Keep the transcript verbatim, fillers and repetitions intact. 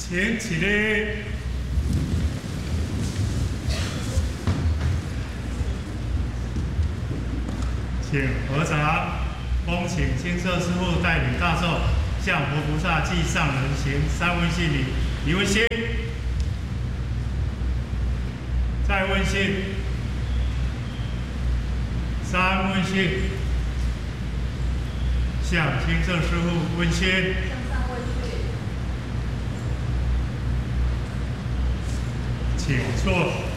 请起立。请合掌，恭请金色师父带领大众向佛菩萨祭上人行三温馨礼。一温馨，再温馨，三温馨，向金色师父温馨。请坐。